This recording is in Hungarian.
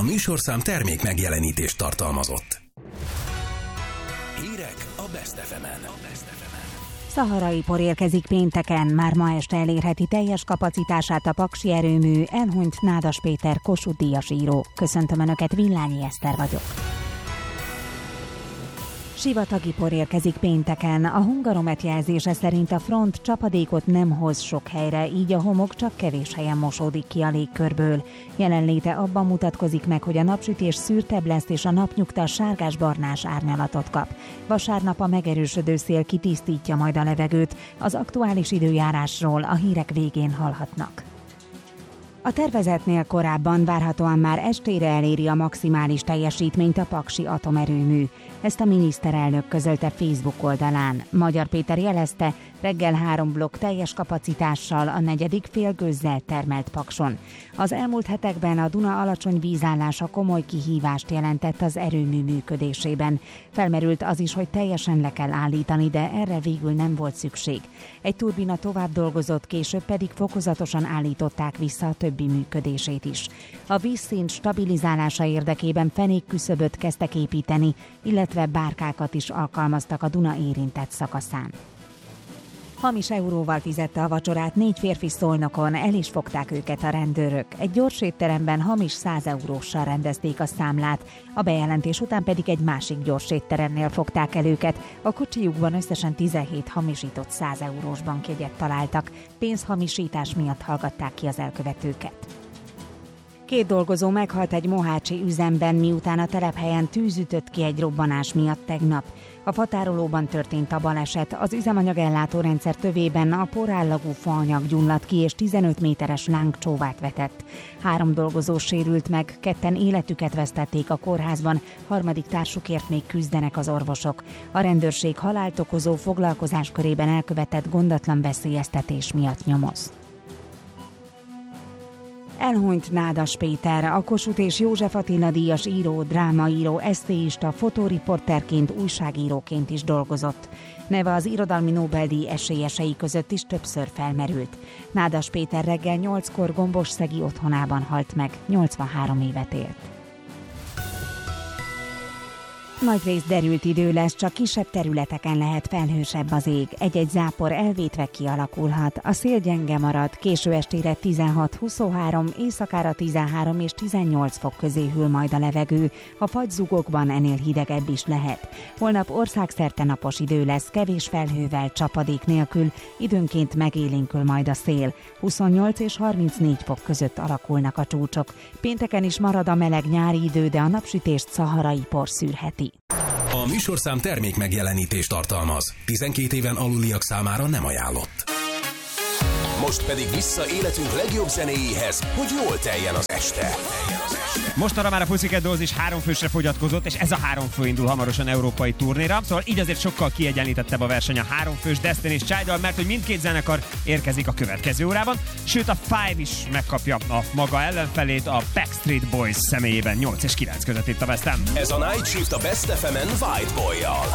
A műsorszám termék megjelenítést tartalmazott. Hírek a Best FM-en. Szaharai por érkezik pénteken, már ma este elérheti teljes kapacitását a paksi erőmű, elhunyt Nádas Péter Kossuth-díjas író. Köszöntöm Önöket, Villányi Eszter vagyok. Sivatagi por érkezik pénteken. A Hungaromet jelzése szerint a front csapadékot nem hoz sok helyre, így a homok csak kevés helyen mosódik ki a légkörből. Jelenléte abban mutatkozik meg, hogy a napsütés szürtebb lesz és a napnyugta sárgás-barnás árnyalatot kap. Vasárnap a megerősödő szél kitisztítja majd a levegőt. Az aktuális időjárásról a hírek végén hallhatnak. A tervezetnél korábban várhatóan már estére eléri a maximális teljesítményt a paksi atomerőmű. Ezt a miniszterelnök közölte Facebook oldalán. Magyar Péter jelezte, reggel 3 blokk teljes kapacitással a 4. félgőzzel termelt Pakson. Az elmúlt hetekben a Duna alacsony vízállása komoly kihívást jelentett az erőmű működésében. Felmerült az is, hogy teljesen le kell állítani, de erre végül nem volt szükség. Egy turbina tovább dolgozott, később pedig fokozatosan állították vissza a többi működését is. A vízszint stabilizálása érdekében fenékküszöböt kezdtek építeni, illetve bárkákat is alkalmaztak a Duna érintett szakaszán. Hamis euróval fizette a vacsorát 4 férfi Szolnokon, el is fogták őket a rendőrök. Egy gyors étteremben hamis 100 euróssal rendezték a számlát, a bejelentés után pedig egy másik gyors étteremnél fogták el őket. A kocsijukban összesen 17 hamisított 100 eurós bankjegyet találtak. Pénzhamisítás miatt hallgatták ki az elkövetőket. 2 dolgozó meghalt egy mohácsi üzemben, miután a telephelyen tűz ütött ki egy robbanás miatt tegnap. A fatárolóban történt a baleset, az üzemanyagellátó rendszer tövében a porállagú faanyag gyulladt ki és 15 méteres lángcsóvát vetett. 3 dolgozó sérült meg, 2 életüket vesztették a kórházban, 3. társukért még küzdenek az orvosok. A rendőrség halált okozó foglalkozáskörében elkövetett gondatlan veszélyeztetés miatt nyomoz. Elhunyt Nádas Péter, a Kossuth és József Attila díjas író, drámaíró, eszéista, fotóriporterként, újságíróként is dolgozott. Neve az irodalmi Nobel-díj esélyesei között is többször felmerült. Nádas Péter reggel 8-kor Gombosszegi otthonában halt meg, 83 évet élt. Nagyrészt derült idő lesz, csak kisebb területeken lehet felhősebb az ég. Egy-egy zápor elvétve kialakulhat. A szél gyenge marad, késő estére 16-23, éjszakára 13 és 18 fok közé hűl majd a levegő. A fagyzugokban ennél hidegebb is lehet. Holnap országszerte napos idő lesz, kevés felhővel, csapadék nélkül, időnként megélénkül majd a szél. 28 és 34 fok között alakulnak a csúcsok. Pénteken is marad a meleg nyári idő, de a napsütést szaharai por szűrheti. A műsorszám termék megjelenítést tartalmaz. 12 éven aluliak számára nem ajánlott. Most pedig vissza életünk legjobb zenéjéhez, hogy jól teljen az este. Mostanra már a Pussycat Dolls is 3 fősre fogyatkozott, és ez a 3 fő indul hamarosan európai turnéra, szóval így azért sokkal kiegyenlítettebb a verseny a 3 fős Destiny's Child-dal, mert hogy mindkét zenekar érkezik a következő órában, sőt a Five is megkapja a maga ellenfelét a Backstreet Boys személyében 8 és 9 között itt a West Ham. Ez a Night Shift a Best FM-en White Boy-jal.